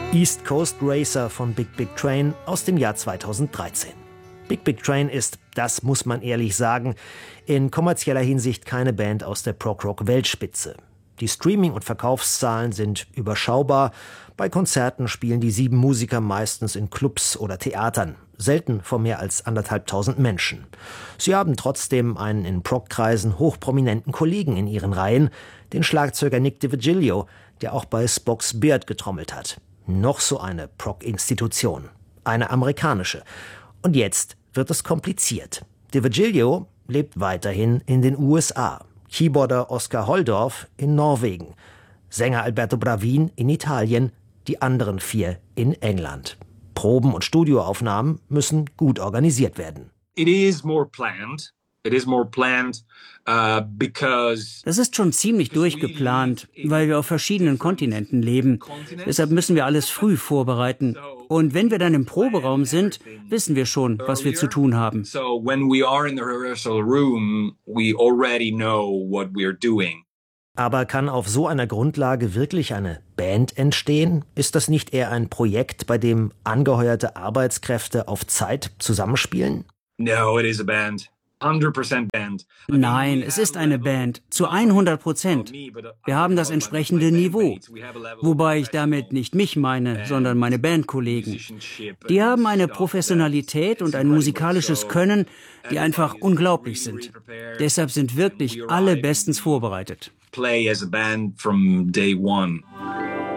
East Coast Racer von Big Big Train aus dem Jahr 2013. Big Big Train ist, das muss man ehrlich sagen, in kommerzieller Hinsicht keine Band aus der Prog-Rock-Weltspitze. Die Streaming- und Verkaufszahlen sind überschaubar. Bei Konzerten spielen die 7 Musiker meistens in Clubs oder Theatern, selten vor mehr als 1.500 Menschen. Sie haben trotzdem einen in Prog-Kreisen hochprominenten Kollegen in ihren Reihen, den Schlagzeuger Nick DiVirgilio, der auch bei Spock's Beard getrommelt hat. Noch so eine Prog-Institution. Eine amerikanische. Und jetzt wird es kompliziert. DiVirgilio lebt weiterhin in den USA. Keyboarder Oskar Holdorf in Norwegen. Sänger Alberto Bravin in Italien. Die anderen 4 in England. Proben und Studioaufnahmen müssen gut organisiert werden. It is more planned. Das ist schon ziemlich durchgeplant, weil wir auf verschiedenen Kontinenten leben. Deshalb müssen wir alles früh vorbereiten. Und wenn wir dann im Proberaum sind, wissen wir schon, was wir zu tun haben. Aber kann auf so einer Grundlage wirklich eine Band entstehen? Ist das nicht eher ein Projekt, bei dem angeheuerte Arbeitskräfte auf Zeit zusammenspielen? No, it is a band. 100% band. Nein, es ist eine Band, zu 100%. Wir haben das entsprechende Niveau. Wobei ich damit nicht mich meine, sondern meine Bandkollegen. Die haben eine Professionalität und ein musikalisches Können, die einfach unglaublich sind. Deshalb sind wirklich alle bestens vorbereitet. Play as a band from day one.